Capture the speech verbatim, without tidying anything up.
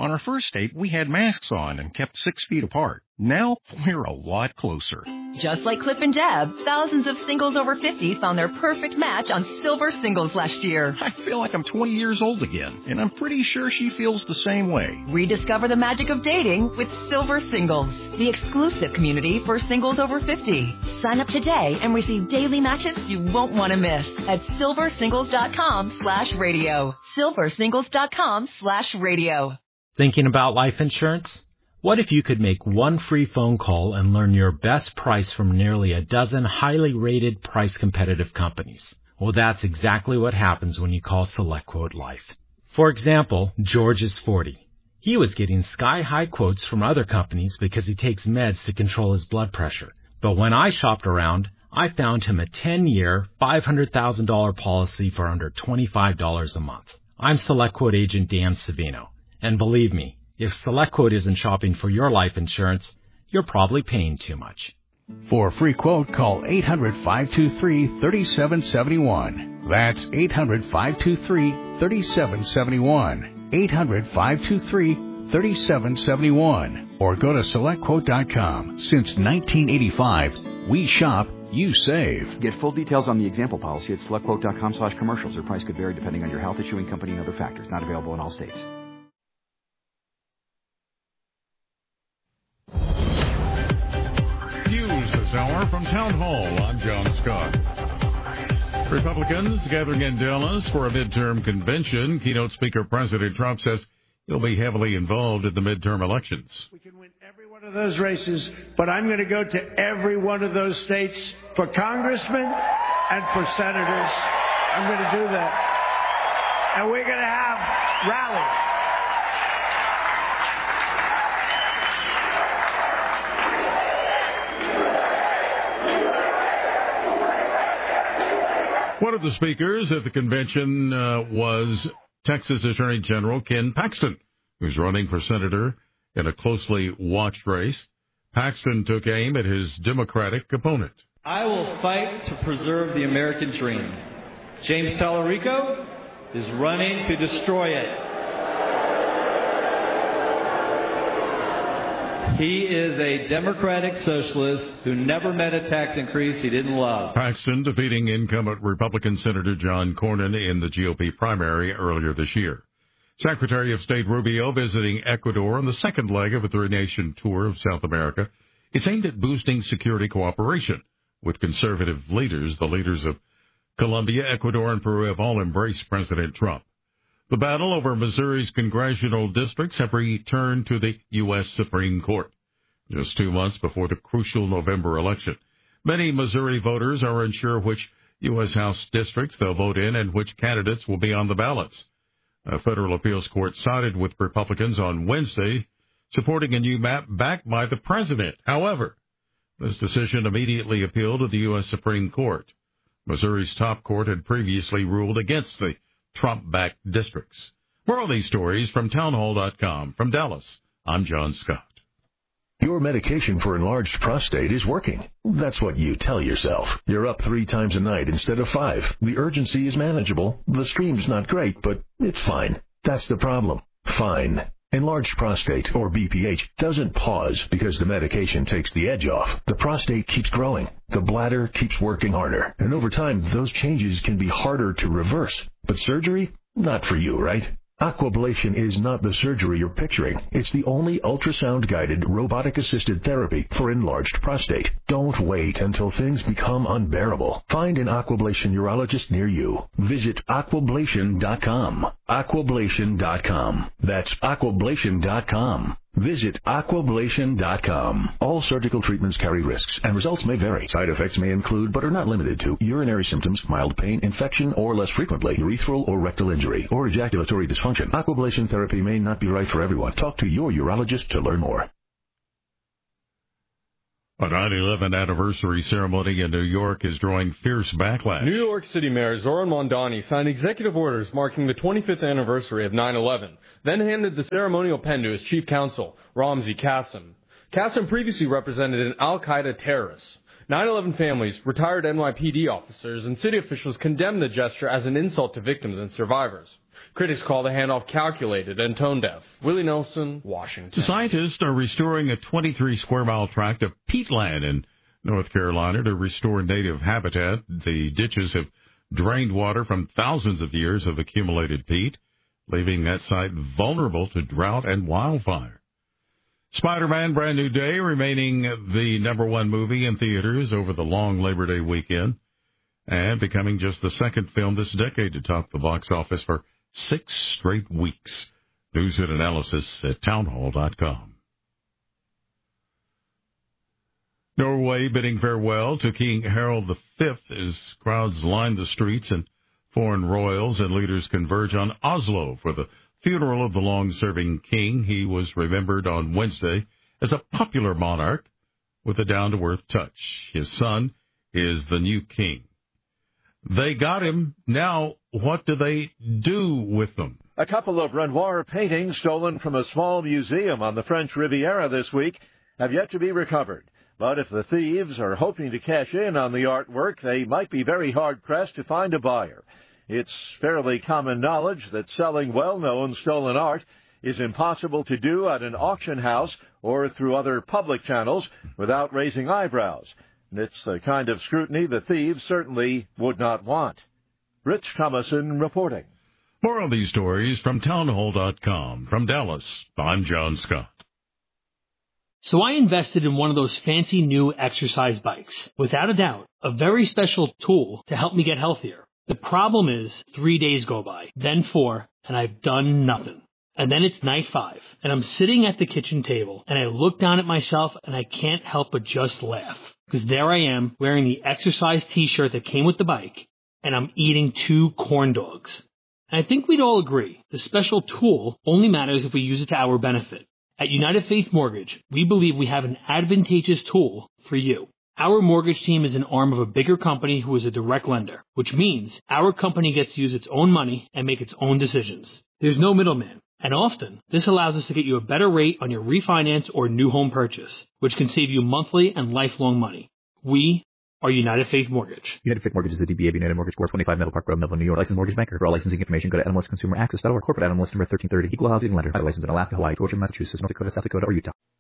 On our first date, we had masks on and kept six feet apart. Now, we're a lot closer. Just like Clip and Deb, thousands of singles over fifty found their perfect match on Silver Singles last year. I feel like I'm twenty years old again, and I'm pretty sure she feels the same way. Rediscover the magic of dating with Silver Singles, the exclusive community for singles over fifty. Sign up today and receive daily matches you won't want to miss at silversingles.com slash radio. silversingles.com slash radio. Thinking about life insurance? What if you could make one free phone call and learn your best price from nearly a dozen highly rated, price-competitive companies? Well, that's exactly what happens when you call SelectQuote Life. For example, George is forty. He was getting sky-high quotes from other companies because he takes meds to control his blood pressure. But when I shopped around, I found him a ten-year, five hundred thousand dollars policy for under twenty-five dollars a month. I'm SelectQuote agent Dan Savino. And believe me, if SelectQuote isn't shopping for your life insurance, you're probably paying too much. For a free quote, call eight hundred, five two three, three seven seven one. That's eight hundred, five two three, three seven seven one. eight hundred, five two three, three seven seven one. Or go to select quote dot com. Since nineteen eighty-five, we shop, you save. Get full details on the example policy at selectquote.com slash commercials. Their price could vary depending on your health, issuing company, and other factors. Not available in all states. News this hour from Town Hall. I'm John Scott. Republicans gathering in Dallas for a midterm convention. Keynote Speaker President Trump says he'll be heavily involved in the midterm elections. We can win every one of those races, but I'm going to go to every one of those states for congressmen and for senators. I'm going to do that. And we're going to have rallies. One of the speakers at the convention uh, was Texas Attorney General Ken Paxton, who's running for senator in a closely watched race. Paxton took aim at his Democratic opponent. I will fight to preserve the American dream. James Tallarico is running to destroy it. He is a Democratic socialist who never met a tax increase he didn't love. Paxton defeating incumbent Republican Senator John Cornyn in the G O P primary earlier this year. Secretary of State Rubio visiting Ecuador on the second leg of a three-nation tour of South America. It's aimed at boosting security cooperation with conservative leaders. The leaders of Colombia, Ecuador, and Peru have all embraced President Trump. The battle over Missouri's congressional districts have returned to the U S Supreme Court just two months before the crucial November election. Many Missouri voters are unsure which U S House districts they'll vote in and which candidates will be on the ballots. A federal appeals court sided with Republicans on Wednesday, supporting a new map backed by the president. However, this decision immediately appealed to the U S Supreme Court. Missouri's top court had previously ruled against the Trump-backed districts. For all these stories from townhall dot com. From Dallas, I'm John Scott. Your medication for enlarged prostate is working. That's what you tell yourself. You're up three times a night instead of five. The urgency is manageable. The stream's not great, but it's fine. That's the problem. Fine. Enlarged prostate, or B P H, doesn't pause because the medication takes the edge off. The prostate keeps growing. The bladder keeps working harder. And over time, those changes can be harder to reverse. But surgery? Not for you, right? Aquablation is not the surgery you're picturing. It's the only ultrasound-guided, robotic-assisted therapy for enlarged prostate. Don't wait until things become unbearable. Find an Aquablation urologist near you. Visit aquablation dot com. aquablation dot com. That's aquablation dot com. Visit aquablation dot com. All surgical treatments carry risks, and results may vary. Side effects may include, but are not limited to, urinary symptoms, mild pain, infection, or less frequently, urethral or rectal injury, or ejaculatory dysfunction. Aquablation therapy may not be right for everyone. Talk to your urologist to learn more. A nine eleven anniversary ceremony in New York is drawing fierce backlash. New York City Mayor Zoran Mondani signed executive orders marking the twenty-fifth anniversary of nine eleven, then handed the ceremonial pen to his chief counsel, Ramzi Qasem. Qasem previously represented an al-Qaeda terrorist. nine eleven families, retired N Y P D officers, and city officials condemned the gesture as an insult to victims and survivors. Critics call the handoff calculated and tone-deaf. Willie Nelson, Washington. Scientists are restoring a twenty-three square mile tract of peatland in North Carolina to restore native habitat. The ditches have drained water from thousands of years of accumulated peat, leaving that site vulnerable to drought and wildfire. Spider-Man Brand New Day remaining the number one movie in theaters over the long Labor Day weekend and becoming just the second film this decade to top the box office for six straight weeks. News and analysis at townhall dot com. Norway bidding farewell to King Harald the Fifth as crowds line the streets and foreign royals and leaders converge on Oslo for the funeral of the long-serving king. He was remembered on Wednesday as a popular monarch with a down-to-earth touch. His son is the new king. They got him. Now, what do they do with them? A couple of Renoir paintings stolen from a small museum on the French Riviera this week have yet to be recovered. But if the thieves are hoping to cash in on the artwork, they might be very hard-pressed to find a buyer. It's fairly common knowledge that selling well-known stolen art is impossible to do at an auction house or through other public channels without raising eyebrows. And it's the kind of scrutiny the thieves certainly would not want. Rich Thomason reporting. More of these stories from townhall dot com. From Dallas, I'm John Scott. So I invested in one of those fancy new exercise bikes. Without a doubt, a very special tool to help me get healthier. The problem is, three days go by, then four, and I've done nothing. And then it's night five, and I'm sitting at the kitchen table, and I look down at myself, and I can't help but just laugh. Because there I am, wearing the exercise t-shirt that came with the bike, and I'm eating two corn dogs. And I think we'd all agree, the special tool only matters if we use it to our benefit. At United Faith Mortgage, we believe we have an advantageous tool for you. Our mortgage team is an arm of a bigger company who is a direct lender, which means our company gets to use its own money and make its own decisions. There's no middleman, and often this allows us to get you a better rate on your refinance or new home purchase, which can save you monthly and lifelong money. We are United Faith Mortgage. United Faith Mortgage is a D B A of United Mortgage Corp. twenty-five Meadow Park Road, Melville, New York. Licensed mortgage banker. For all licensing information, go to N M L S Consumer Access dot org. Corporate N M L S number thirteen thirty. Equal housing lender. By license in Alaska, Hawaii, Georgia, Massachusetts, North Dakota, South Dakota, or Utah.